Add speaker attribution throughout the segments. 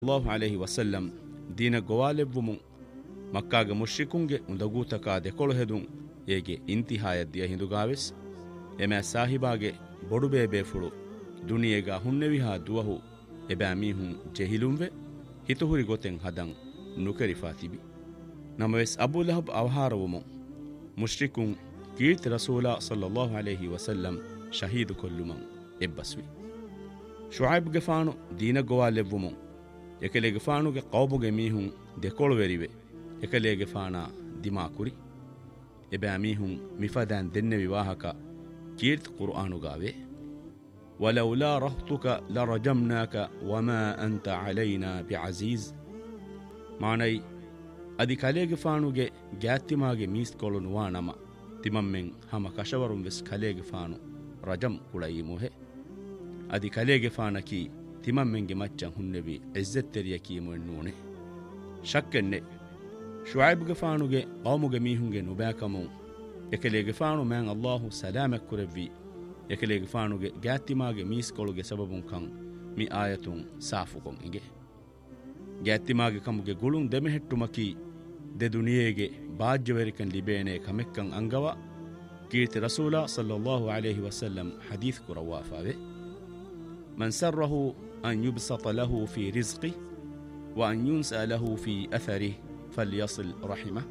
Speaker 1: sallallahu alayhi wasallam dina gowalevvumun makkaage mushrikunge undagutaka dekolu hedun ege intihayat diya hindugaves ema sahibage bodu bebe fulu duniyega hunneviha duwahu eba mihun jehilumve hituhuri goten hadan nukerifa tibi namaves abu lahab awharavumun mushrikun kirti rasula sallallahu alayhi wasallam shahidu kolluman ebbaswi shuaib gefanu dina gowalevvumun ekelege faanuge qawmuge mihun dekolu verive ekelege faana dima kuri ebe amihun mifadan denne viwahaka kirt qur'anu gave ولولا رهطك لرجمناك وما أنت علينا بعزيز معني أدي كاليغ فانوغي جاتماغي ميست كولون وانما تممن هما كشورم بس كاليغ فانو رجم كلايموه أدي كاليغ فانكي تممنغي مچن هنبي عزت تريكي منونه شكنه شعيب غفانوغي قوموغي ميهونغي نوباكمون يكليغ فانو من الله سلامك كربي يكليغ فانوغي غاتماغي ميسكولوغي سببون كان مي آياتون سافوكون إنجي غاتماغي كموغي غلون دمهتومكي دي دنياغي باجوريكن لبيني كمكن أنغوا كيرت رسول صلى الله عليه وسلم حديث كروافاوي من سره أن يبسط له في رزقه وأن ينسى له في أثره فليصل رحمه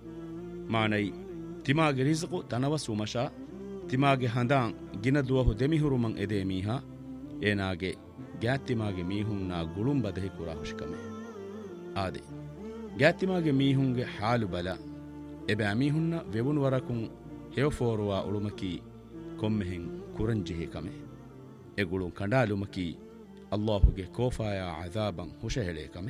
Speaker 1: معني تماغ رزق تنوس ومشا تماغ هندان جندوه دمهر من إدميها إناغ جات تماغ ميهون نا غلوم بده كراهشكمه آدي جات تماغ ميهون حال بلا إبا ميهون ويبون وركون هيوفوروا أولمكي كمهن كورنجه كمه ಎಗುಳು ಕಂಡಾಲುಮಕಿ ಅಲ್ಲಾಹುಗೆ ಕೋಫಾಯ ಅಜಾಬಂ ಹುಷಹೆಳೆಕಮೆ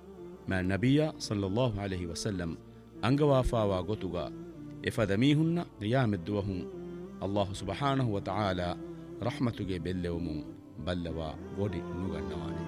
Speaker 1: ಮ ನಬಿಯ ಸಲ್ಲಲ್ಲಾಹು ಅಲೈಹಿ ವಸಲ್ಲಂ ಅಂಗವಾಫಾವಾ ಗೊತುಗ ಎಫದಮೀಹುನ್ನ ರಿಯಾಮೆದ್ದುವಹುಂ ಅಲ್ಲಾಹು ಸುಬ್ಹಾನಹು ವ ತಆಲಾ ರಹ್ಮತುಗೆ ಬೆಲ್ಲೆವುಮುಂ ಬಲ್ಲವ ವೊಡಿ ನುಗನ್ನವಾನೆ